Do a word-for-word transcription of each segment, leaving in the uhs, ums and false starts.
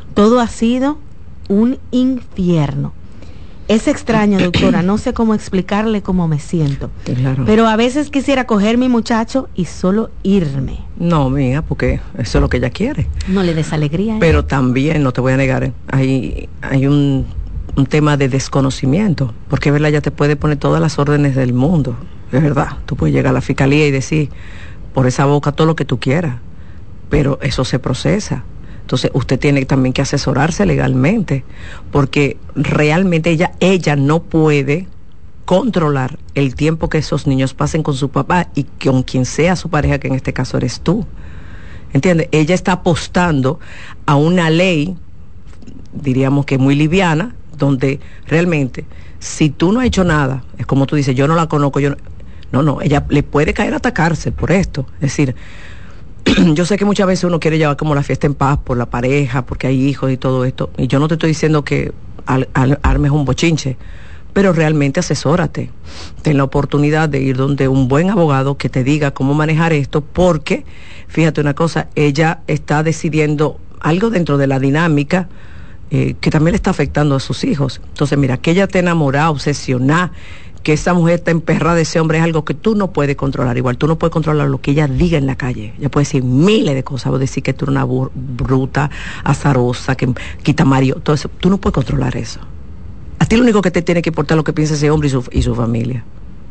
todo ha sido un infierno. Es extraño, doctora, no sé cómo explicarle cómo me siento. Claro. Pero a veces quisiera coger mi muchacho y solo irme. No, mía, porque eso es lo que ella quiere. No le des alegría. ¿eh? Pero también, no te voy a negar, hay, hay un, un tema de desconocimiento, porque verdad, ella te puede poner todas las órdenes del mundo, es verdad. Tú puedes llegar a la fiscalía y decir por esa boca todo lo que tú quieras, pero eso se procesa. Entonces usted tiene también que asesorarse legalmente, porque realmente ella, ella no puede controlar el tiempo que esos niños pasen con su papá y con quien sea su pareja, que en este caso eres tú. ¿Entiendes? Ella está apostando a una ley, diríamos que muy liviana, donde realmente, si tú no has hecho nada, es como tú dices, yo no la conozco, yo no, no, no, ella le puede caer hasta cárcel por esto. Es decir, yo sé que muchas veces uno quiere llevar como la fiesta en paz por la pareja, porque hay hijos y todo esto, y yo no te estoy diciendo que al, al, armes un bochinche, pero realmente asesórate, ten la oportunidad de ir donde un buen abogado que te diga cómo manejar esto, porque, fíjate una cosa, ella está decidiendo algo dentro de la dinámica eh, que también le está afectando a sus hijos. Entonces mira, que ella esté enamorada, obsesionada, que esa mujer está emperrada de ese hombre, es algo que tú no puedes controlar. Igual tú no puedes controlar lo que ella diga en la calle. Ella puede decir miles de cosas, puede decir que tú eres una bur- bruta, azarosa, que quita Mario, todo eso. Tú no puedes controlar eso. A ti lo único que te tiene que importar es lo que piensa ese hombre y su, y su familia.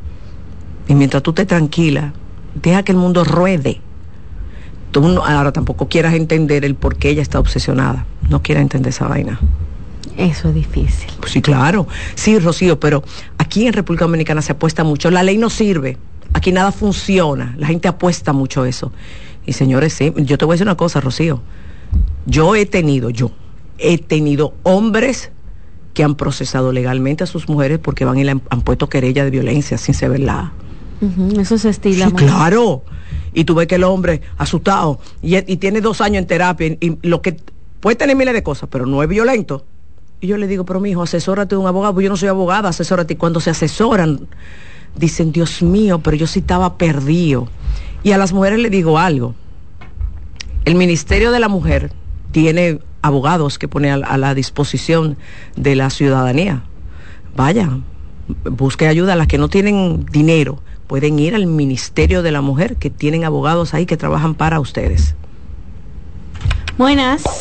Y mientras tú estés tranquila, deja que el mundo ruede. Tú no, ahora tampoco quieras entender el por qué ella está obsesionada. No quieras entender esa vaina. Eso es difícil. Pues sí, claro. Sí, Rocío, pero aquí en República Dominicana se apuesta mucho. La ley no sirve. Aquí nada funciona. La gente apuesta mucho eso. Y señores, sí, yo te voy a decir una cosa, Rocío. Yo he tenido, yo, he tenido hombres que han procesado legalmente a sus mujeres porque van y le han, han puesto querella de violencia sin ser verdad. Uh-huh, eso se estila. Sí, claro. Y tú ves que el hombre asustado y, y tiene dos años en terapia y, y lo que puede tener miles de cosas, pero no es violento. Y yo le digo, pero mijo, asesórate de un abogado, pues yo no soy abogada, asesórate. Y cuando se asesoran, dicen, Dios mío, pero yo sí estaba perdido. Y a las mujeres le digo algo. El Ministerio de la Mujer tiene abogados que pone a, a la disposición de la ciudadanía. Vaya, busque ayuda. A las que no tienen dinero, pueden ir al Ministerio de la Mujer, que tienen abogados ahí que trabajan para ustedes. Buenas.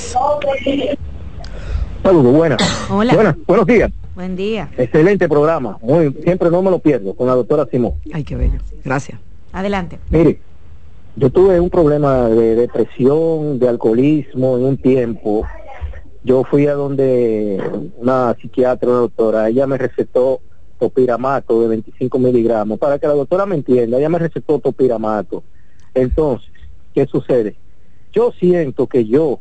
Saludos, buenas. Hola. Buenas, buenos días. Buen día. Excelente programa. Muy, siempre no me lo pierdo con la doctora Simón. Ay, qué bello. Gracias. Adelante. Mire, yo tuve un problema de depresión, de alcoholismo en un tiempo. Yo fui a donde una psiquiatra, una doctora, ella me recetó topiramato de veinticinco miligramos. Para que la doctora me entienda, ella me recetó topiramato. Entonces, ¿qué sucede? Yo siento que yo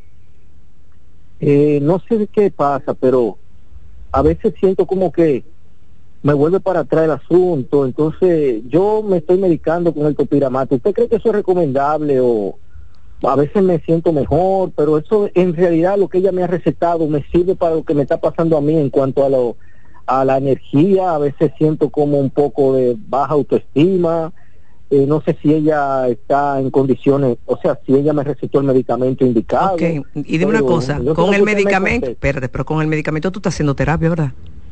Eh, no sé qué pasa, pero a veces siento como que me vuelve para atrás el asunto. Entonces yo me estoy medicando con el topiramato. ¿Usted cree que eso es recomendable? O a veces me siento mejor, pero eso en realidad lo que ella me ha recetado me sirve para lo que me está pasando a mí en cuanto a lo a la energía. A veces siento como un poco de baja autoestima. Eh, no sé si ella está en condiciones, o sea, si ella me recetó el medicamento indicado. Ok, y dime una cosa, con el medicamento, espérate, pero con el medicamento tú estás haciendo terapia, ¿verdad?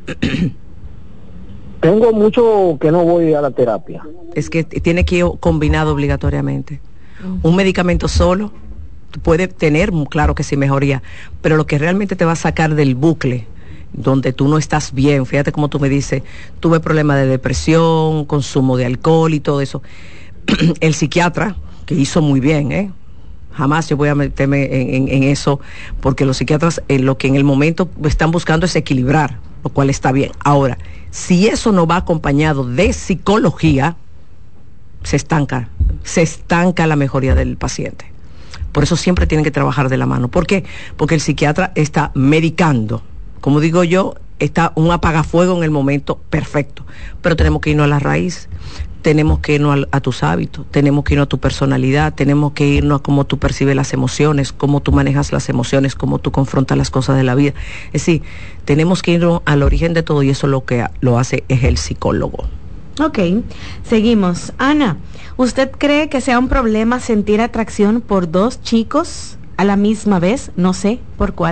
Tengo mucho que no voy a la terapia. Es que tiene que ir combinado obligatoriamente. Uh-huh. Un medicamento solo puede tener, claro que sí, mejoría, pero lo que realmente te va a sacar del bucle donde tú no estás bien, fíjate como tú me dices, tuve problemas de depresión, consumo de alcohol y todo eso. El psiquiatra, que hizo muy bien, ¿eh? Jamás yo voy a meterme en, en, en eso, porque los psiquiatras eh, lo que en el momento están buscando es equilibrar, lo cual está bien. Ahora, si eso no va acompañado de psicología, se estanca, se estanca la mejoría del paciente. Por eso siempre tienen que trabajar de la mano. ¿Por qué? Porque el psiquiatra está medicando. Como digo yo, está un apagafuego en el momento perfecto, pero tenemos que irnos a la raíz, tenemos que irnos a, a tus hábitos, tenemos que irnos a tu personalidad, tenemos que irnos a cómo tú percibes las emociones, cómo tú manejas las emociones, cómo tú confrontas las cosas de la vida. Es decir, tenemos que irnos al origen de todo y eso lo que lo hace es el psicólogo. Ok, seguimos. Ana, ¿usted cree que sea un problema sentir atracción por dos chicos a la misma vez? No sé por cuál.